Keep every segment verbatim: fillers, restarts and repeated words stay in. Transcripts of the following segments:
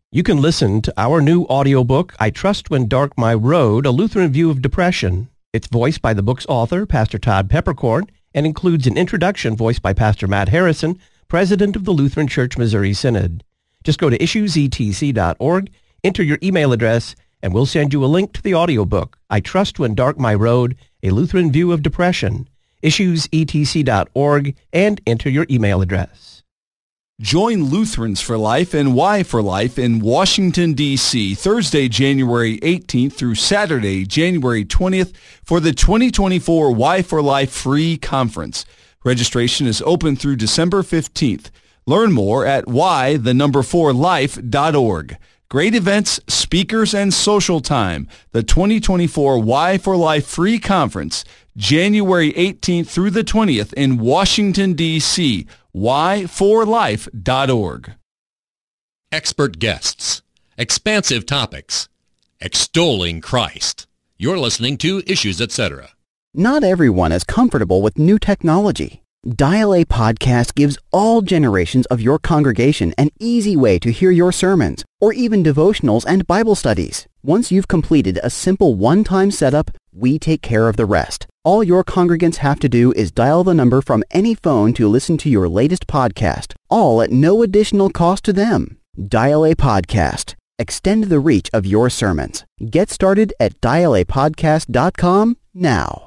You can listen to our new audiobook, I Trust When Dark My Road, A Lutheran View of Depression. It's voiced by the book's author, Pastor Todd Peppercorn, and includes an introduction voiced by Pastor Matt Harrison, president of the Lutheran Church Missouri Synod. Just go to issues e t c dot org, enter your email address, and we'll send you a link to the audiobook, I Trust When Dark My Road, A Lutheran View of Depression. issues e t c dot org, and enter your email address. Join Lutherans for Life and Y for Life in Washington, D C Thursday, January eighteenth through Saturday, January twentieth for the twenty twenty-four Y for Life Free Conference. Registration is open through December fifteenth. Learn more at y the number four life dot org. Great events, speakers, and social time. The twenty twenty-four Y for Life Free Conference, January eighteenth through the twentieth in Washington, D C y for life dot org. Expert guests, expansive topics, extolling Christ. You're listening to Issues, et cetera. Not everyone is comfortable with new technology. Dial A Podcast gives all generations of your congregation an easy way to hear your sermons, or even devotionals and Bible studies. Once you've completed a simple one-time setup, we take care of the rest. All your congregants have to do is dial the number from any phone to listen to your latest podcast, all at no additional cost to them. Dial A Podcast. Extend the reach of your sermons. Get started at dial a podcast dot com now.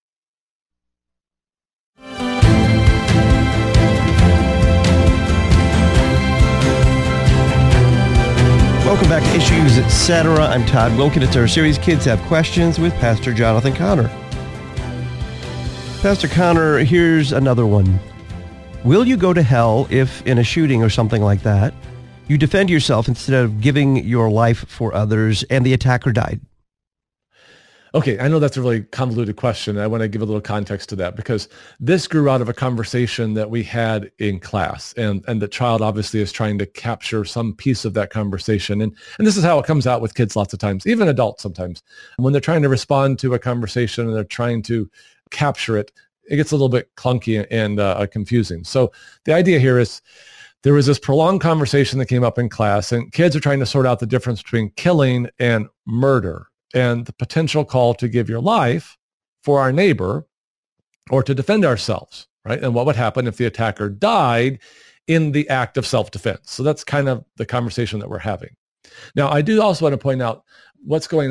Welcome back to Issues, et cetera. I'm Todd Wilkin. It's our series Kids Have Questions with Pastor Jonathan Connor. Pastor Connor, here's another one. Will you go to hell if, in a shooting or something like that, you defend yourself instead of giving your life for others and the attacker died? Okay, I know that's a really convoluted question. I want to give a little context to that because this grew out of a conversation that we had in class, and, and the child obviously is trying to capture some piece of that conversation. And, and this is how it comes out with kids lots of times, even adults sometimes. When they're trying to respond to a conversation and they're trying to capture it, it gets a little bit clunky and uh, confusing. So the idea here is there was this prolonged conversation that came up in class, and kids are trying to sort out the difference between killing and murder, and the potential call to give your life for our neighbor or to defend ourselves, right? And what would happen if the attacker died in the act of self-defense? So that's kind of the conversation that we're having. Now, I do also want to point out what's going